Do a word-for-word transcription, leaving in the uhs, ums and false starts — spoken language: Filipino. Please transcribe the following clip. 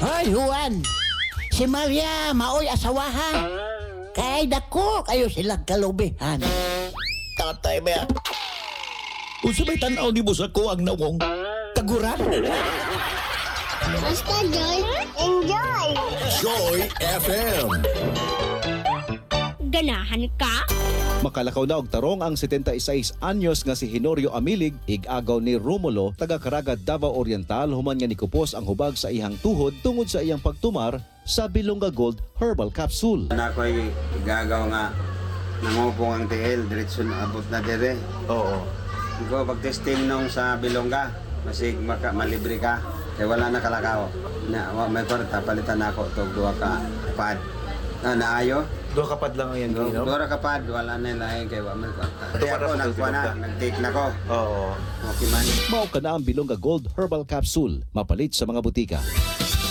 Hoy, Juan! Si Maria, maoy asawahan. Kay dako kayo silang kalubihan. Tatay ba? Unsa may tanaw ni mo sa ko ang nawong? Taguran? Basta Joy, enjoy! Joy F M. Ganahan ka? Makalakaw na og tarong ang setenta y seis anyos nga si Henorio Amilig, ig-agaw ni Romulo, taga Caraga, Davao Oriental, human nga nikupos ang hubag sa iyang tuhod tungod sa iyang pagtumar sa Bilonga Gold Herbal Capsule. Na ako'y gagaw nga nangupong ang T L, diretso na abot na dire. Oo. Ikaw pag-testing nung sa Bilonga, masig maka, malibre ka, kaya wala na kalakaw. Na, wa, may kwarta, palitan na ako ito, duwa ka pad. Na, naayo? Do kapad lang yan, Du- Duwa ka pad, wala na lain, kaya wa, may kwarta. Kaya ako, nagkuha na, nag-take na ko. Oo. Okay man. Mao ka na ang Bilonga Gold Herbal Capsule, mapalit sa mga butika.